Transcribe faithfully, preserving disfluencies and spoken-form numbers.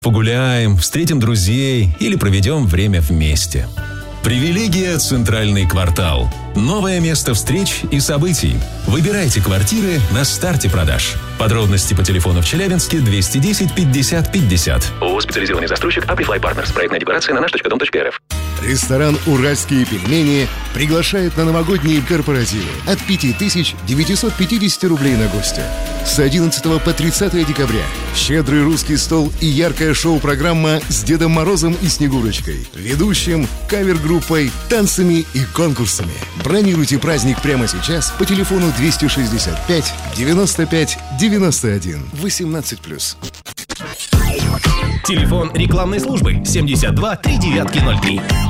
Погуляем, встретим друзей или проведем время вместе. Привилегия «Центральный квартал». Новое место встреч и событий. Выбирайте квартиры на старте продаж. Подробности по телефону в Челябинске двести десять пятьдесят пятьдесят. ООО «Специализированный застройщик Amplify Partners». Проектная декорация на наш точка дом точка эр эф. Ресторан «Уральские пельмени» приглашает на новогодние корпоративы от пять тысяч девятьсот пятьдесят рублей на гостя. С одиннадцатого по тридцатое декабря щедрый русский стол и яркая шоу-программа с Дедом Морозом и Снегурочкой, ведущим, кавер-группой, танцами и конкурсами. Бронируйте праздник прямо сейчас по телефону двести шестьдесят пять девяносто пять девяносто один. восемнадцать плюс. Телефон рекламной службы семьдесят два три девятки ноль три.